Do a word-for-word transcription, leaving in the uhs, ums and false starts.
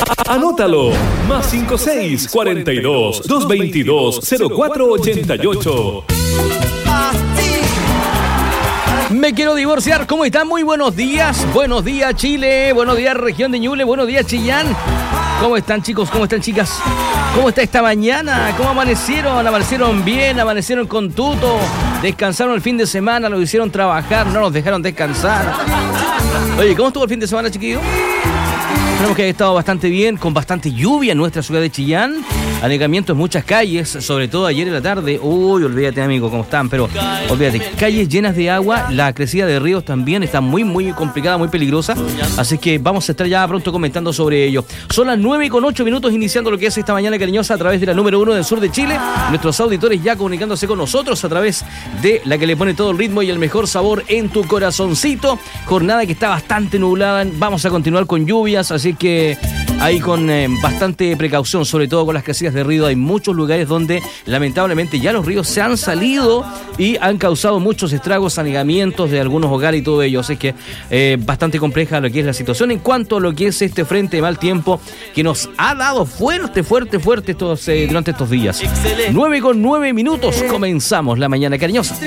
Anótalo. Más cinco seis cuarenta y dos, doscientos veintidós, cero cuatro ochenta y ocho. Me quiero divorciar. ¿Cómo están? Muy buenos días. Buenos días, Chile. Buenos días, región de Ñuble. Buenos días, Chillán. ¿Cómo están, chicos? ¿Cómo están, chicas? ¿Cómo está esta mañana? ¿Cómo amanecieron? ¿Amanecieron bien? ¿Amanecieron con tuto? ¿Descansaron el fin de semana? ¿Lo hicieron trabajar? ¿No nos dejaron descansar? Oye, ¿cómo estuvo el fin de semana, chiquillos? Esperemos que haya estado bastante bien, con bastante lluvia en nuestra ciudad de Chillán. Anegamiento en muchas calles, sobre todo ayer en la tarde. Uy, olvídate, amigo, cómo están, pero olvídate. Calles llenas de agua, la crecida de ríos también está muy, muy complicada, muy peligrosa. Así que vamos a estar ya pronto comentando sobre ello. Son las nueve con ocho minutos, iniciando lo que es esta mañana cariñosa a través de la número uno del sur de Chile. Nuestros auditores ya comunicándose con nosotros a través de la que le pone todo el ritmo y el mejor sabor en tu corazoncito. Jornada que está bastante nublada. Vamos a continuar con lluvias, así que ahí con eh, bastante precaución, sobre todo con las crecidas de río. Hay muchos lugares donde lamentablemente ya los ríos se han salido y han causado muchos estragos, anegamientos de algunos hogares y todo ello. Así que eh, bastante compleja lo que es la situación en cuanto a lo que es este frente de mal tiempo que nos ha dado fuerte, fuerte, fuerte estos, eh, durante estos días. nueve con nueve minutos, comenzamos la mañana cariñosa.